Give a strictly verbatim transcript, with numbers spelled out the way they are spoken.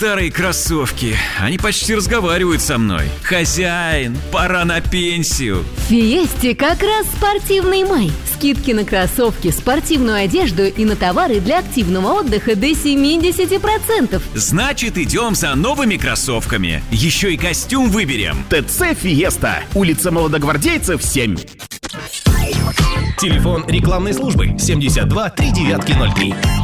старые кроссовки. Они почти разговаривают со мной. Хозяин, пора на пенсию. В Фиесте как раз спортивный май. Скидки на кроссовки, спортивную одежду и на товары для активного отдыха до семьдесят процентов. Значит, идем за новыми кроссовками. Еще и костюм выберем. ТЦ «Фиеста». Улица Молодогвардейцев, семь. Телефон рекламной службы семьдесят два три девятки ноль три.